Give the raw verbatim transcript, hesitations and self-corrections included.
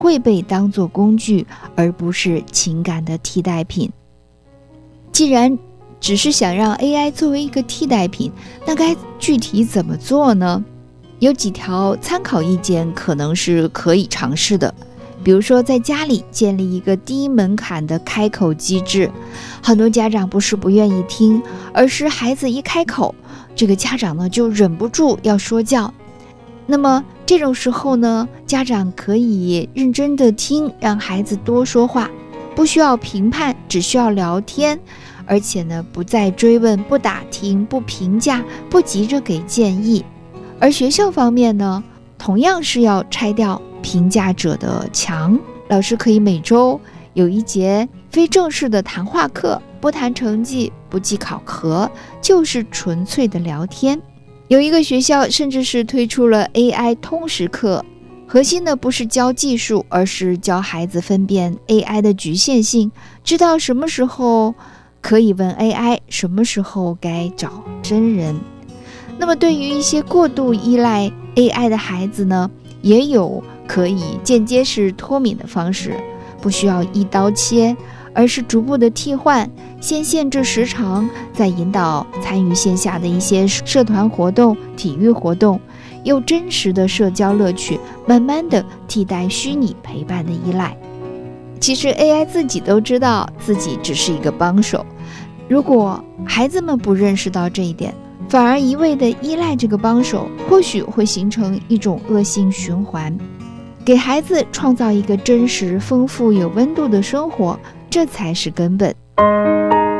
会被当作工具，而不是情感的替代品。既然只是想让 A I 作为一个替代品，那该具体怎么做呢？有几条参考意见可能是可以尝试的。比如说，在家里建立一个低门槛的开口机制。很多家长不是不愿意听，而是孩子一开口，这个家长呢就忍不住要说教。那么这种时候呢，家长可以认真的听，让孩子多说话，不需要评判，只需要聊天，而且呢不再追问，不打听，不评价，不急着给建议。而学校方面呢，同样是要拆掉评价者的墙，老师可以每周有一节非正式的谈话课，不谈成绩，不记考核，就是纯粹的聊天。有一个学校甚至是推出了 A I 通识课，核心的不是教技术，而是教孩子分辨 A I 的局限性，知道什么时候可以问 A I， 什么时候该找真人。那么对于一些过度依赖 A I 的孩子呢，也有可以间接式脱敏的方式，不需要一刀切，而是逐步的替换，先限制时长，再引导参与线下的一些社团活动、体育活动，用真实的社交乐趣，慢慢的替代虚拟陪伴的依赖。其实 A I 自己都知道自己只是一个帮手，如果孩子们不认识到这一点，反而一味的依赖这个帮手，或许会形成一种恶性循环。给孩子创造一个真实、丰富、有温度的生活，这才是根本。